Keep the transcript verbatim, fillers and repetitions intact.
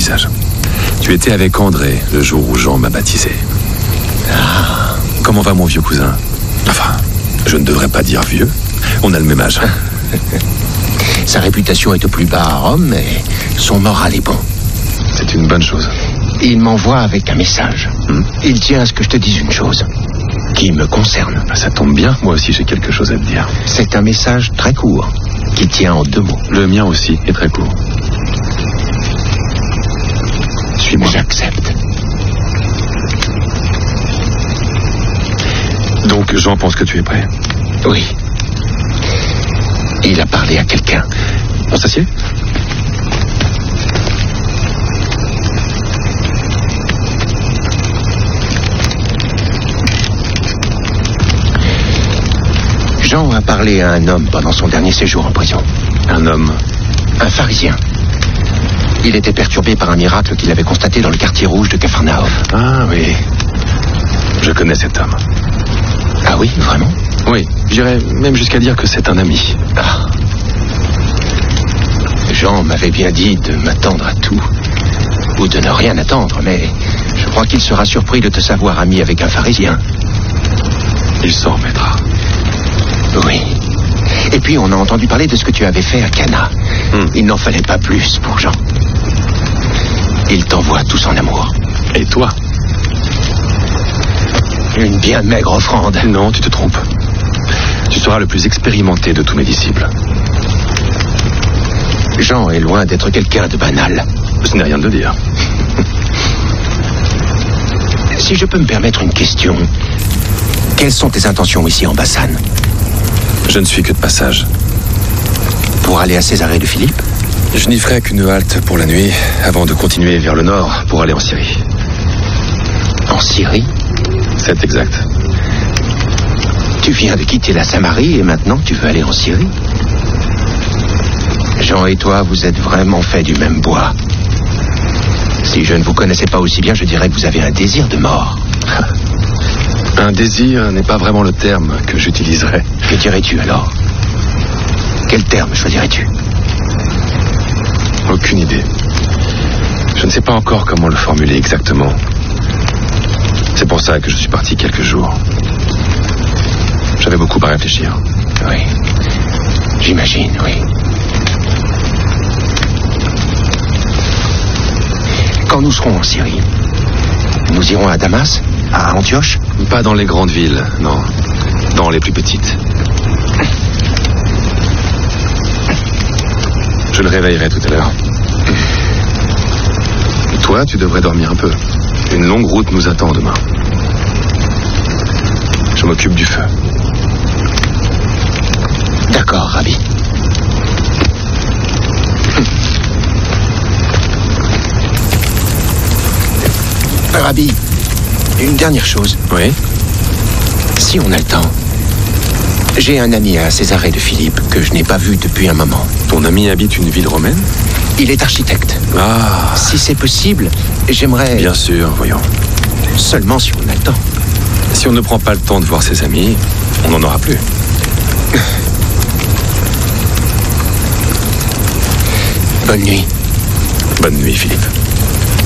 visage. Tu étais avec André le jour où Jean m'a baptisé. Ah. Comment va mon vieux cousin? Enfin, je ne devrais pas dire vieux. On a le même âge. Sa réputation est au plus bas à Rome, mais son moral est bon. C'est une bonne chose. Il m'envoie avec un message. Hmm. Il tient à ce que je te dise une chose qui me concerne. Ça tombe bien, moi aussi j'ai quelque chose à te dire. C'est un message très court, qui tient en deux mots. Le mien aussi est très court. Suis-moi. J'accepte. Donc Jean pense que tu es prêt? Oui. Il a parlé à quelqu'un. On s'assied? Jean a parlé à un homme pendant son dernier séjour en prison. Un homme? Un pharisien. Il était perturbé par un miracle qu'il avait constaté dans le quartier rouge de Capharnaüm. Ah oui. Je connais cet homme. Ah oui, vraiment? Oui, j'irais même jusqu'à dire que c'est un ami. Ah. Jean m'avait bien dit de m'attendre à tout. Ou de ne rien attendre, mais je crois qu'il sera surpris de te savoir ami avec un pharisien. Il s'en remettra. Oui. Et puis on a entendu parler de ce que tu avais fait à Cana. Hmm. Il n'en fallait pas plus pour Jean. Il t'envoie tout son amour. Et toi? Une bien maigre offrande. Non, tu te trompes. Tu seras le plus expérimenté de tous mes disciples. Jean est loin d'être quelqu'un de banal. Ce n'est rien de dire. Si je peux me permettre une question, quelles sont tes intentions ici en Bassane? Je ne suis que de passage. Pour aller à Césarée de Philippe? Je n'y ferai qu'une halte pour la nuit, avant de continuer vers le nord pour aller en Syrie. En Syrie? C'est exact. Tu viens de quitter la Samarie et maintenant tu veux aller en Syrie? Jean et toi, vous êtes vraiment faits du même bois. Si je ne vous connaissais pas aussi bien, je dirais que vous avez un désir de mort. Un désir n'est pas vraiment le terme que j'utiliserais. Que dirais-tu alors? Quel terme choisirais-tu? Aucune idée. Je ne sais pas encore comment le formuler exactement. C'est pour ça que je suis parti quelques jours. J'avais beaucoup à réfléchir. Oui. J'imagine, oui. Quand nous serons en Syrie, nous irons à Damas, à Antioche? Pas dans les grandes villes, non. Dans les plus petites. Je le réveillerai tout à l'heure. Toi, tu devrais dormir un peu. Une longue route nous attend demain. Je m'occupe du feu. D'accord, Rabbi. Rabbi, une dernière chose. Oui? Si on a le temps, j'ai un ami à Césarée de Philippe que je n'ai pas vu depuis un moment. Ton ami habite une ville romaine? Il est architecte. Ah. Si c'est possible, j'aimerais... Bien sûr, voyons. Seulement si on a le temps. Si on ne prend pas le temps de voir ses amis, on n'en aura plus. Bonne nuit. Bonne nuit, Philippe.